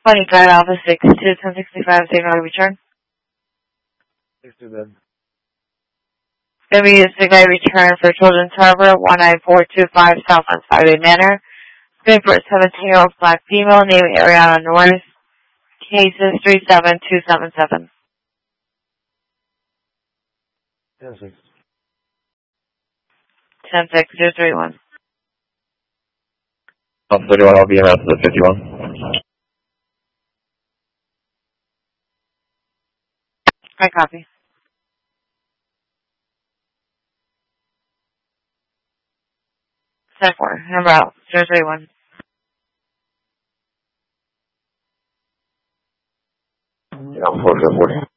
25 Alpha 6 to 1065, signal return. 60 then. Going to be a signal return for Children's Harbor, 19425 Southwest Highway Manor. Going for a 17-year-old black female, name Ariana Norris. Cases 37277. 10-6. 10631. 31, I'll be around to the 51. I copy. 10-4, number out, 031. Yeah, I'm 40.